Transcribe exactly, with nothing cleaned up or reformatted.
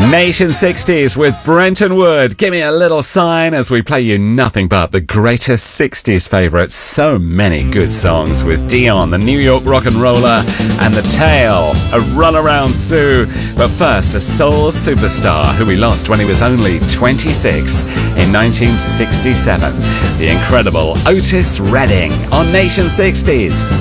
Nation sixties with Brenton Wood. Give me a little sign as we play you nothing but the greatest sixties favourites. So many good songs with Dion, the New York rock and roller, and The Tale, a runaround Sue. But first, a soul superstar who we lost when he was only twenty-six in nineteen sixty-seven. The incredible Otis Redding on Nation sixties.